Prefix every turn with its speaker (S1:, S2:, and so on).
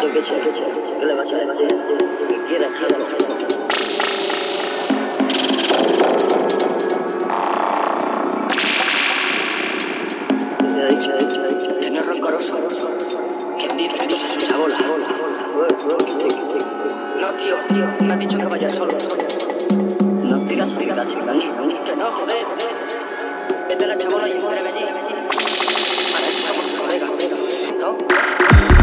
S1: que sé, ¿qué le vas a decir? Que quiera hacerlo. Te he dicho. Tener rencoroso. ¿Quién dice que tú seas un sabola? No, tío, me ha dicho que vaya solo. No digas, que no, joder.